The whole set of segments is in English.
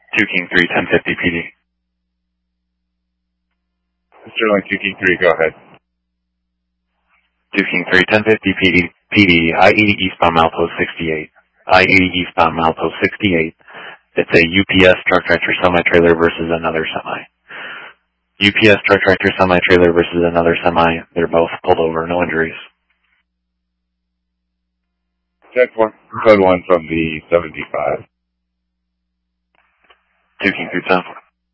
2 King 3, 1050 PD. Sterling 2 King 3, go ahead. 2 King 3, 1050 PD, I-80 eastbound milepost 68. I-80 eastbound milepost 68. It's a UPS truck tractor semi-trailer versus another semi. UPS truck tractor semi-trailer versus another semi. They're both pulled over, no injuries. Check one, code 1 from the 75. 2 King 3, 10.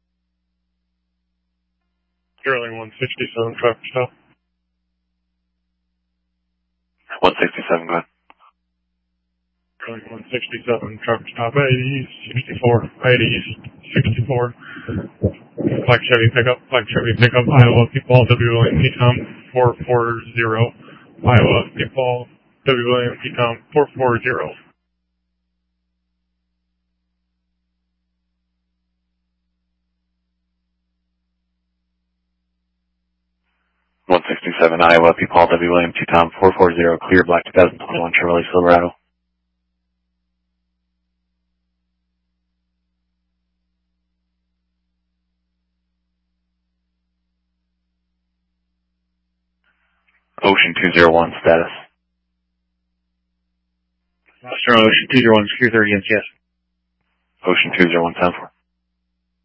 Sterling 167, traffic stop. 167, go ahead. Sterling 167, traffic stop. 80 East 64. 80 East 64. Black Chevy pickup, Iowa, people, W. William P. Tom 440. Iowa, people, W. William P. Tom 440. 167, Iowa, P. Paul, W. William, 2 Tom, 440, clear, black 2021 Chevrolet Silverado. Ocean 201, status. Sterling Ocean 201, secure 30 NCS. Ocean 201, 10-4.